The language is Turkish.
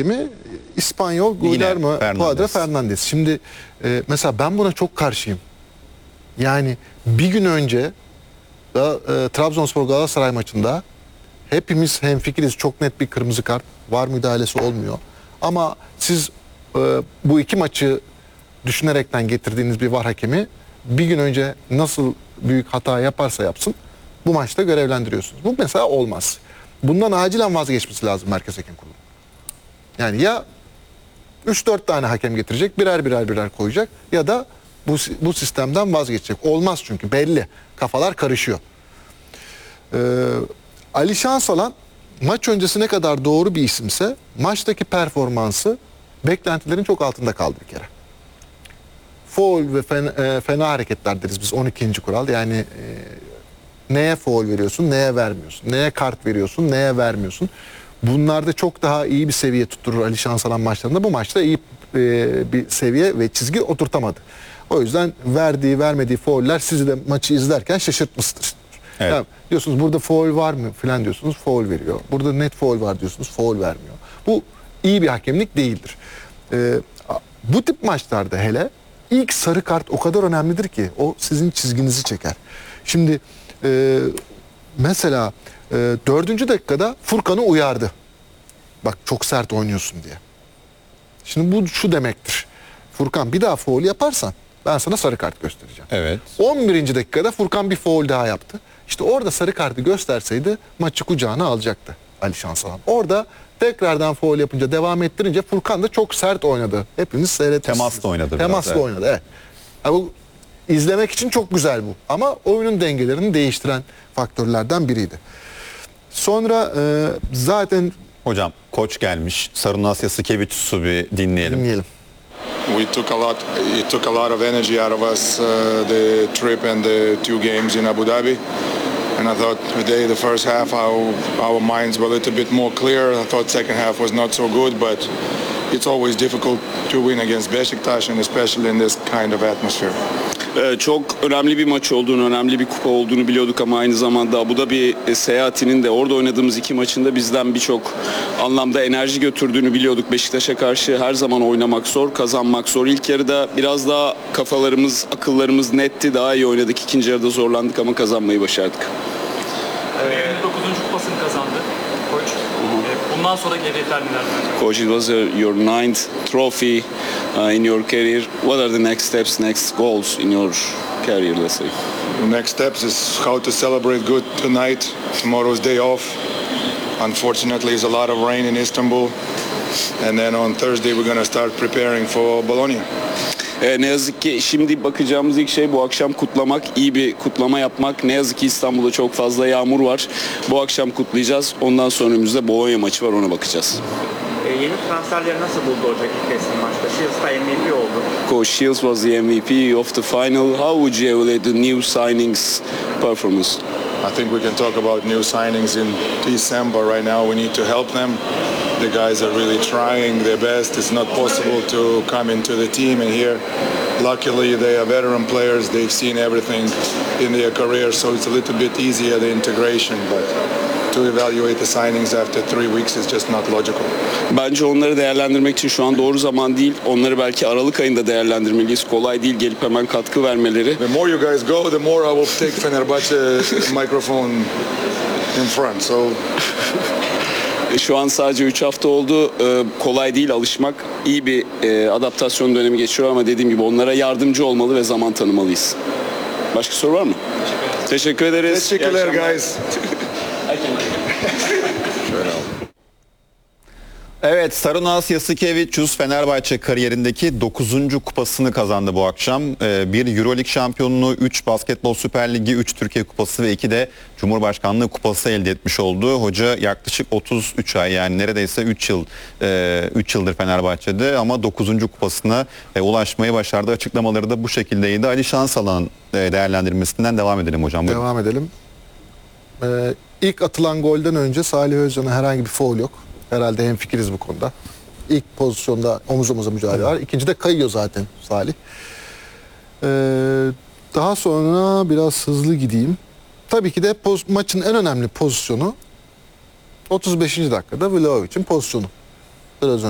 hakemi İspanyol Guillermo Cuadra Fernandez. Şimdi mesela ben buna çok karşıyım. Yani bir gün önce Trabzonspor Galatasaray maçında hepimiz hemfikiriz, çok net bir kırmızı kart, var müdahalesi olmuyor. Ama siz bu iki maçı düşünerekten getirdiğiniz bir VAR hakemi bir gün önce nasıl büyük hata yaparsa yapsın bu maçta görevlendiriyorsunuz. Bu mesela olmaz. Bundan acilen vazgeçmesi lazım Merkez Hakem Kurulu. Yani ya 3-4 tane hakem getirecek, birer koyacak ya da bu sistemden vazgeçecek. Olmaz çünkü belli. Kafalar karışıyor. Ali Şansalan maç öncesi ne kadar doğru bir isimse maçtaki performansı beklentilerin çok altında kaldı bir kere. Foul ve fena hareketler deriz biz 12. kural. Yani neye foul veriyorsun, neye vermiyorsun. Neye kart veriyorsun, neye vermiyorsun. Bunlarda çok daha iyi bir seviye tutturur Ali Şansalan maçlarında. Bu maçta iyi bir seviye ve çizgi oturtamadı. O yüzden verdiği vermediği fauller sizi de maçı izlerken şaşırtmıştır. Evet. Yani diyorsunuz burada faul var mı filan diyorsunuz, faul veriyor. Burada net faul var diyorsunuz, faul vermiyor. Bu iyi bir hakemlik değildir. Bu tip maçlarda hele ilk sarı kart o kadar önemlidir ki o sizin çizginizi çeker. Şimdi mesela 4. dakikada Furkan'ı uyardı. Bak çok sert oynuyorsun diye. Şimdi bu şu demektir. Furkan bir daha faul yaparsan ben sana sarı kart göstereceğim. Evet. 11. dakikada Furkan bir faul daha yaptı. İşte orada sarı kartı gösterseydi maçı kucağına alacaktı Ali Şansalan. Orada tekrardan faul yapınca devam ettirince Furkan da çok sert oynadı. Hepiniz seyretmişsiniz. Temasla oynadı. Temasla oynadı, evet. Yani bu izlemek için çok güzel bu. Ama oyunun dengelerini değiştiren faktörlerden biriydi. Sonra zaten... Hocam koç gelmiş. Sarunasya Skevicius'u bir dinleyelim. It took a lot of energy out of us, the trip and the 2 games in Abu Dhabi. And I thought today, the first half, our minds were a little bit more clear. I thought second half was not so good, but it's always difficult to win against Beşiktaş, and especially in this kind of atmosphere. Çok önemli bir maç olduğunu, önemli bir kupa olduğunu biliyorduk ama aynı zamanda Abu Dhabi seyahatinin de orada oynadığımız 2 maçında bizden birçok anlamda enerji götürdüğünü biliyorduk. Beşiktaş'a karşı her zaman oynamak zor, kazanmak zor. İlk yarıda biraz daha kafalarımız, akıllarımız netti, daha iyi oynadık. İkinci yarıda zorlandık ama kazanmayı başardık. 9. kupasını kazandı koç. Bundan sonraki hedefler neler? Coach, it was your 9th trophy in your career. What are the next steps, next goals in your career, let's say? The next steps is how to celebrate good tonight. Tomorrow's day off. Unfortunately, there's a lot of rain in Istanbul. And then on Thursday we're going to start preparing for Bologna. Ne yazık ki şimdi bakacağımız ilk şey bu akşam kutlamak, iyi bir kutlama yapmak. Ne yazık ki İstanbul'da çok fazla yağmur var. Bu akşam kutlayacağız. Ondan sonra önümüzde Bologna maçı var, ona bakacağız. Yeni transferleri nasıl buldu Hoca ilk teslim maçta? Shields da MVP oldu. Coach Shields was the MVP of the final. How would you evaluate the new signings performance? I think we can talk about new signings in December. Right now we need to help them. The guys are really trying their best. It's not possible to come into the team and here. Luckily, they are veteran players. They've seen everything in their career, so it's a little bit easier, the integration. But to evaluate the signings after 3 weeks is just not logical. Bence onları değerlendirmek için şu an doğru zaman değil. Onları belki Aralık ayında değerlendirmeliyiz. Kolay değil gelip hemen katkı vermeleri. The more you guys go, the more I will take Fenerbahçe microphone in front. So Şu an sadece 3 hafta oldu. Kolay değil alışmak. İyi bir adaptasyon dönemi geçiyor ama dediğim gibi onlara yardımcı olmalı ve zaman tanımalıyız. Başka soru var mı? Teşekkür ederiz. teşekkürler guys. Evet, Sarunasya Skevicius Fenerbahçe kariyerindeki 9. kupasını kazandı bu akşam. Bir Euroleague şampiyonluğu, 3 Basketbol Süper Ligi, 3 Türkiye Kupası ve 2 de Cumhurbaşkanlığı Kupası elde etmiş oldu. Hoca yaklaşık 33 ay, yani neredeyse 3 yıldır Fenerbahçe'de ama 9. kupasına ulaşmayı başardı. Açıklamaları da bu şekildeydi. Ali Şansalan'ın değerlendirmesinden devam edelim hocam. Buyurun. Devam edelim. İlk atılan golden önce Salih Özcan'a herhangi bir faul yok. Herhalde hemfikiriz bu konuda. İlk pozisyonda omuz omuza mücadele var. İkincide kayıyor zaten Salih. Daha sonra biraz hızlı gideyim. Tabii ki de maçın en önemli pozisyonu 35. dakikada Vlahovic'in pozisyonu. Biraz